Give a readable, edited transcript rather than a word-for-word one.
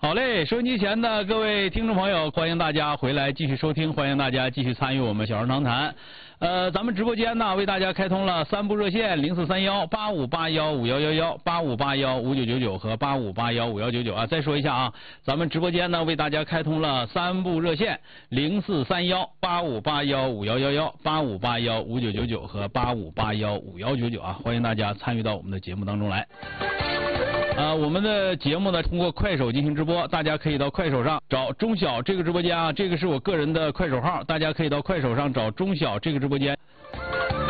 好嘞，收音机前的各位听众朋友，欢迎大家回来继续收听，欢迎大家继续参与我们小人长谈。咱们直播间呢为大家开通了3部热线043185815111、85815999和85815199啊。再说一下啊，咱们直播间呢为大家开通了3部热线043185815111、85815999和85815199啊，欢迎大家参与到我们的节目当中来。我们的节目呢通过快手进行直播，大家可以到快手上找中小这个直播间啊，这个是我个人的快手号，大家可以到快手上找中小这个直播间。